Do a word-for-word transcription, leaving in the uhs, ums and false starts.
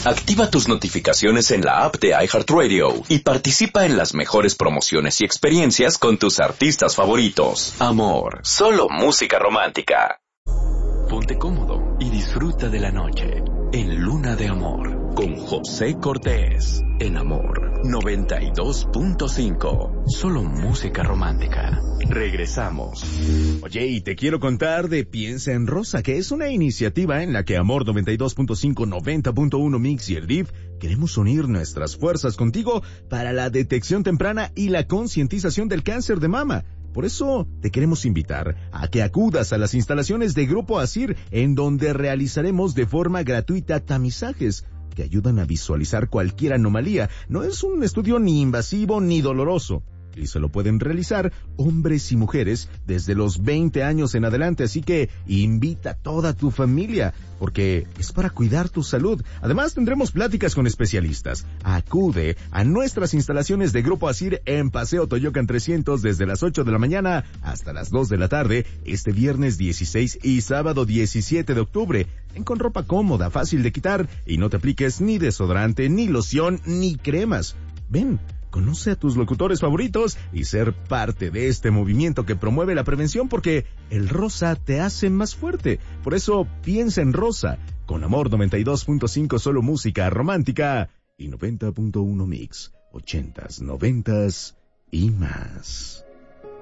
Activa tus notificaciones en la app de iHeartRadio y participa en las mejores promociones y experiencias con tus artistas favoritos. Amor, solo música romántica. Ponte cómodo y disfruta de la noche en Luna de Amor con José Cortés. En Amor noventa y dos punto cinco. Solo música romántica. Regresamos. Oye, y te quiero contar de Piensa en Rosa, que es una iniciativa en la que Amor noventa y dos punto cinco, noventa punto uno Mix y el D I F queremos unir nuestras fuerzas contigo para la detección temprana y la concientización del cáncer de mama. Por eso te queremos invitar a que acudas a las instalaciones de Grupo Asir, en donde realizaremos de forma gratuita tamizajes que ayudan a visualizar cualquier anomalía. No es un estudio ni invasivo ni doloroso, y se lo pueden realizar hombres y mujeres desde los veinte años en adelante, así que invita a toda tu familia, porque es para cuidar tu salud. Además tendremos pláticas con especialistas. Acude a nuestras instalaciones de Grupo Asir en Paseo Toyocan trescientos desde las ocho de la mañana hasta las dos de la tarde, este viernes dieciséis y sábado diecisiete de octubre. Ven con ropa cómoda, fácil de quitar, y no te apliques ni desodorante, ni loción, ni cremas. Ven, conoce a tus locutores favoritos y ser parte de este movimiento que promueve la prevención, porque el rosa te hace más fuerte. Por eso piensa en Rosa, con Amor noventa y dos punto cinco, solo música romántica, y noventa punto uno Mix, ochentas, noventas y más.